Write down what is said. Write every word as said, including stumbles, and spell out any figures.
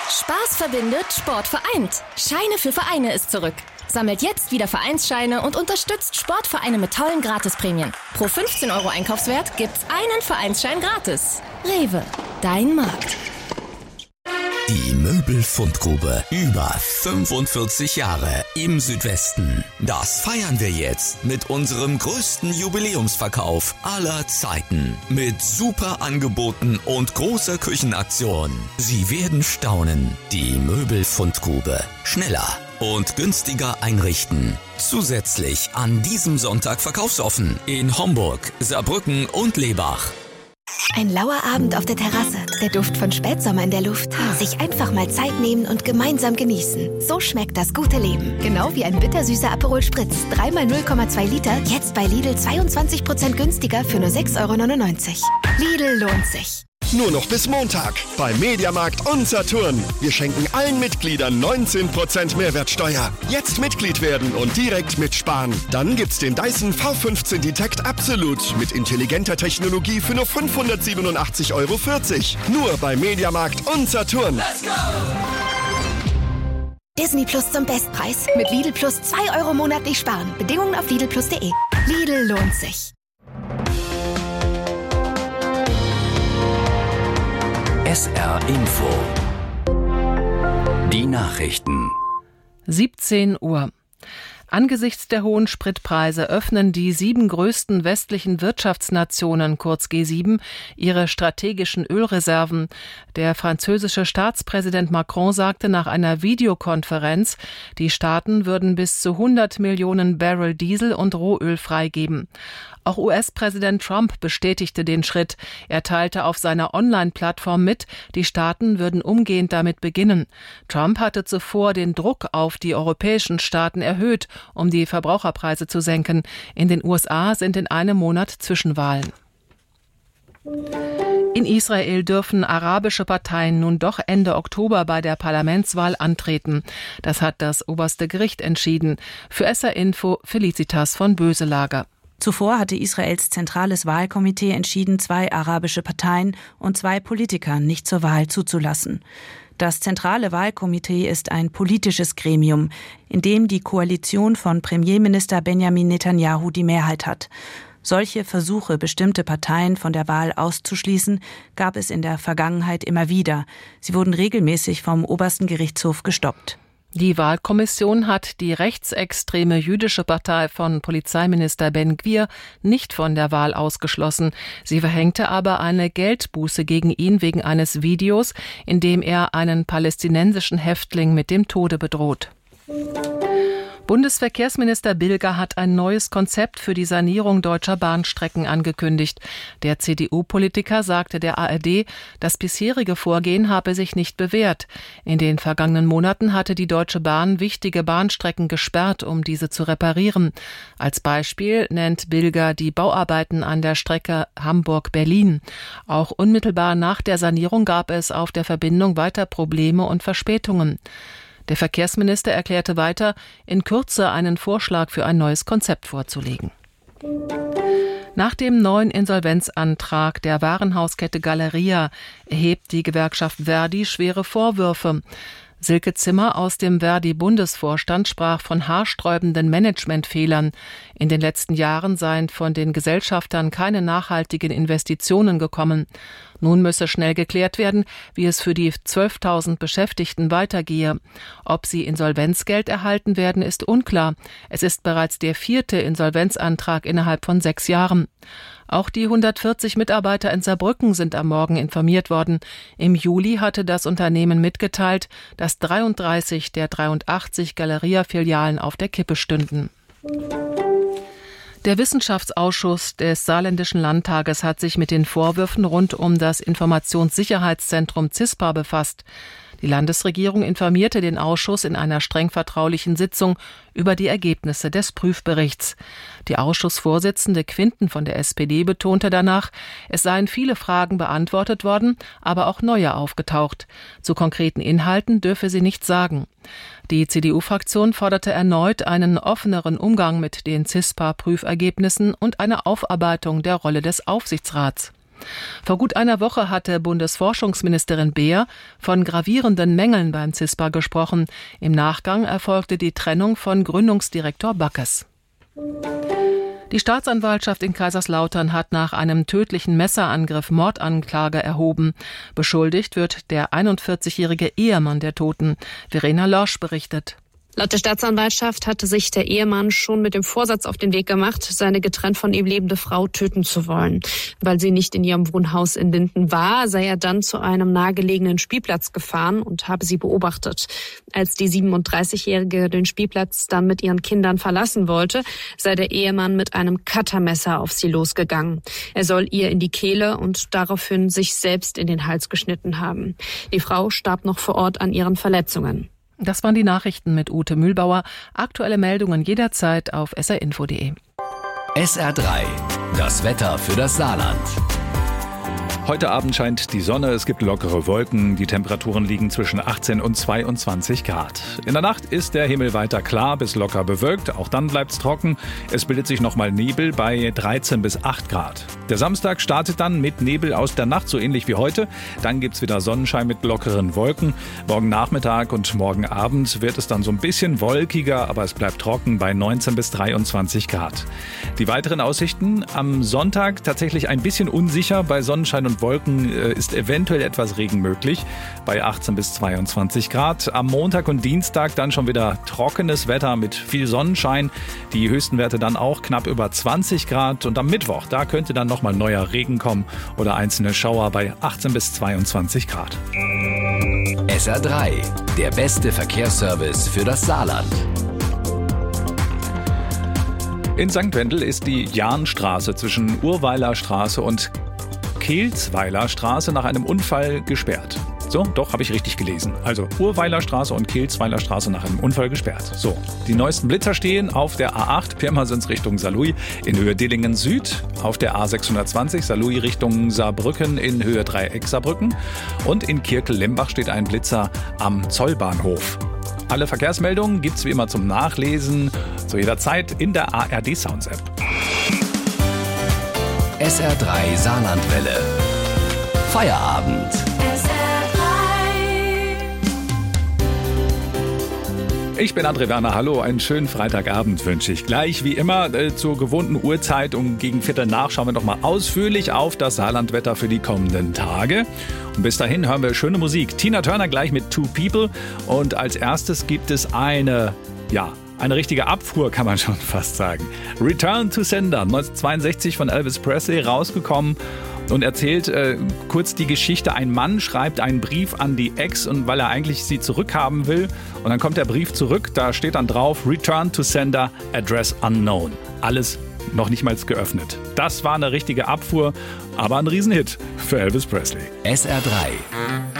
Spaß verbindet, Sport vereint. Scheine für Vereine ist zurück. Sammelt jetzt wieder Vereinsscheine und unterstützt Sportvereine mit tollen Gratisprämien. Pro fünfzehn Euro Einkaufswert gibt's einen Vereinsschein gratis. Rewe, dein Markt. Die Möbelfundgrube. Über fünfundvierzig Jahre im Südwesten. Das feiern wir jetzt mit unserem größten Jubiläumsverkauf aller Zeiten. Mit super Angeboten und großer Küchenaktion. Sie werden staunen. Die Möbelfundgrube. Schneller und günstiger einrichten. Zusätzlich an diesem Sonntag verkaufsoffen in Homburg, Saarbrücken und Lebach. Ein lauer Abend auf der Terrasse, der Duft von Spätsommer in der Luft. Sich einfach mal Zeit nehmen und gemeinsam genießen. So schmeckt das gute Leben. Genau wie ein bittersüßer Aperol Spritz. drei mal null Komma zwei Liter, jetzt bei Lidl zweiundzwanzig Prozent günstiger für nur sechs Euro neunundneunzig. Lidl lohnt sich. Nur noch bis Montag bei Mediamarkt und Saturn. Wir schenken allen Mitgliedern neunzehn Prozent Mehrwertsteuer. Jetzt Mitglied werden und direkt mitsparen. Dann gibt's den Dyson V fünfzehn Detect Absolut mit intelligenter Technologie für nur fünfhundertsiebenundachtzig Euro vierzig. Nur bei Mediamarkt und Saturn. Let's go! Disney Plus zum Bestpreis. Mit Lidl Plus zwei Euro monatlich sparen. Bedingungen auf lidl plus punkt de. Lidl lohnt sich. S R Info. Die Nachrichten. siebzehn Uhr. Angesichts der hohen Spritpreise öffnen die sieben größten westlichen Wirtschaftsnationen, kurz G sieben, ihre strategischen Ölreserven. Der französische Staatspräsident Macron sagte nach einer Videokonferenz, die Staaten würden bis zu hundert Millionen Barrel Diesel und Rohöl freigeben. Auch U S-Präsident Trump bestätigte den Schritt. Er teilte auf seiner Online-Plattform mit, die Staaten würden umgehend damit beginnen. Trump hatte zuvor den Druck auf die europäischen Staaten erhöht, um die Verbraucherpreise zu senken. In den U S A sind in einem Monat Zwischenwahlen. In Israel dürfen arabische Parteien nun doch Ende Oktober bei der Parlamentswahl antreten. Das hat das oberste Gericht entschieden. Für S R Info Felicitas von Böselager. Zuvor hatte Israels zentrales Wahlkomitee entschieden, zwei arabische Parteien und zwei Politiker nicht zur Wahl zuzulassen. Das zentrale Wahlkomitee ist ein politisches Gremium, in dem die Koalition von Premierminister Benjamin Netanyahu die Mehrheit hat. Solche Versuche, bestimmte Parteien von der Wahl auszuschließen, gab es in der Vergangenheit immer wieder. Sie wurden regelmäßig vom obersten Gerichtshof gestoppt. Die Wahlkommission hat die rechtsextreme jüdische Partei von Polizeiminister Ben Gvir nicht von der Wahl ausgeschlossen. Sie verhängte aber eine Geldbuße gegen ihn wegen eines Videos, in dem er einen palästinensischen Häftling mit dem Tode bedroht. Bundesverkehrsminister Bilger hat ein neues Konzept für die Sanierung deutscher Bahnstrecken angekündigt. Der C D U-Politiker sagte der A R D, das bisherige Vorgehen habe sich nicht bewährt. In den vergangenen Monaten hatte die Deutsche Bahn wichtige Bahnstrecken gesperrt, um diese zu reparieren. Als Beispiel nennt Bilger die Bauarbeiten an der Strecke Hamburg-Berlin. Auch unmittelbar nach der Sanierung gab es auf der Verbindung weiter Probleme und Verspätungen. Der Verkehrsminister erklärte weiter, in Kürze einen Vorschlag für ein neues Konzept vorzulegen. Nach dem neuen Insolvenzantrag der Warenhauskette Galeria erhebt die Gewerkschaft Verdi schwere Vorwürfe. Silke Zimmer aus dem Verdi-Bundesvorstand sprach von haarsträubenden Managementfehlern. In den letzten Jahren seien von den Gesellschaftern keine nachhaltigen Investitionen gekommen. Nun müsse schnell geklärt werden, wie es für die zwölftausend Beschäftigten weitergehe. Ob sie Insolvenzgeld erhalten werden, ist unklar. Es ist bereits der vierte Insolvenzantrag innerhalb von sechs Jahren. Auch die hundertvierzig Mitarbeiter in Saarbrücken sind am Morgen informiert worden. Im Juli hatte das Unternehmen mitgeteilt, dass dreiunddreißig der dreiundachtzig Galeria-Filialen auf der Kippe stünden. Der Wissenschaftsausschuss des Saarländischen Landtages hat sich mit den Vorwürfen rund um das Informationssicherheitszentrum CISPA befasst. Die Landesregierung informierte den Ausschuss in einer streng vertraulichen Sitzung über die Ergebnisse des Prüfberichts. Die Ausschussvorsitzende Quinten von der S P D betonte danach, es seien viele Fragen beantwortet worden, aber auch neue aufgetaucht. Zu konkreten Inhalten dürfe sie nichts sagen. Die C D U-Fraktion forderte erneut einen offeneren Umgang mit den CISPA-Prüfergebnissen und eine Aufarbeitung der Rolle des Aufsichtsrats. Vor gut einer Woche hatte Bundesforschungsministerin Beer von gravierenden Mängeln beim C I S P A gesprochen. Im Nachgang erfolgte die Trennung von Gründungsdirektor Backes. Die Staatsanwaltschaft in Kaiserslautern hat nach einem tödlichen Messerangriff Mordanklage erhoben. Beschuldigt wird der einundvierzigjährige Ehemann der Toten. Verena Lorsch berichtet. Laut der Staatsanwaltschaft hatte sich der Ehemann schon mit dem Vorsatz auf den Weg gemacht, seine getrennt von ihm lebende Frau töten zu wollen. Weil sie nicht in ihrem Wohnhaus in Linden war, sei er dann zu einem nahegelegenen Spielplatz gefahren und habe sie beobachtet. Als die siebenunddreißigjährige den Spielplatz dann mit ihren Kindern verlassen wollte, sei der Ehemann mit einem Cuttermesser auf sie losgegangen. Er soll ihr in die Kehle und daraufhin sich selbst in den Hals geschnitten haben. Die Frau starb noch vor Ort an ihren Verletzungen. Das waren die Nachrichten mit Ute Mühlbauer. Aktuelle Meldungen jederzeit auf s r info punkt de. S R drei, das Wetter für das Saarland. Heute Abend scheint die Sonne, es gibt lockere Wolken, die Temperaturen liegen zwischen achtzehn und zweiundzwanzig Grad. In der Nacht ist der Himmel weiter klar bis locker bewölkt, auch dann bleibt es trocken. Es bildet sich nochmal Nebel bei dreizehn bis acht Grad. Der Samstag startet dann mit Nebel aus der Nacht, so ähnlich wie heute. Dann gibt es wieder Sonnenschein mit lockeren Wolken. Morgen Nachmittag und morgen Abend wird es dann so ein bisschen wolkiger, aber es bleibt trocken bei neunzehn bis dreiundzwanzig Grad. Die weiteren Aussichten am Sonntag tatsächlich ein bisschen unsicher. Bei Sonnenschein und Wolken ist eventuell etwas Regen möglich bei achtzehn bis zweiundzwanzig Grad. Am Montag und Dienstag dann schon wieder trockenes Wetter mit viel Sonnenschein. Die höchsten Werte dann auch knapp über zwanzig Grad. Und am Mittwoch, da könnte dann nochmal neuer Regen kommen oder einzelne Schauer bei achtzehn bis zweiundzwanzig Grad. S R drei, der beste Verkehrsservice für das Saarland. In Sankt Wendel ist die Jahnstraße zwischen Urweiler Straße und Kehlsweiler Straße nach einem Unfall gesperrt. So, doch, habe ich richtig gelesen. Also Urweiler Straße und Kehlsweiler Straße nach einem Unfall gesperrt. So, die neuesten Blitzer stehen auf der A acht, Pirmasens Richtung Saarlouis in Höhe Dillingen Süd, auf der A sechshundertzwanzig Saarlouis Richtung Saarbrücken in Höhe Dreieck Saarbrücken und in Kirkel-Lembach steht ein Blitzer am Zollbahnhof. Alle Verkehrsmeldungen gibt's wie immer zum Nachlesen zu jeder Zeit in der A R D Sounds App. S R drei Saarlandwelle. Feierabend. S R drei. Ich bin André Werner, hallo, einen schönen Freitagabend wünsche ich. Gleich wie immer äh, zur gewohnten Uhrzeit um gegen Viertel nach schauen wir nochmal ausführlich auf das Saarlandwetter für die kommenden Tage. Und bis dahin hören wir schöne Musik. Tina Turner gleich mit Two People und als erstes gibt es eine, ja, Eine richtige Abfuhr, kann man schon fast sagen. Return to Sender, neunzehnhundertzweiundsechzig von Elvis Presley rausgekommen und erzählt äh, kurz die Geschichte. Ein Mann schreibt einen Brief an die Ex, und weil er eigentlich sie zurückhaben will. Und dann kommt der Brief zurück, da steht dann drauf, Return to Sender, Address unknown. Alles noch nicht mal geöffnet. Das war eine richtige Abfuhr, aber ein Riesenhit für Elvis Presley. S R drei.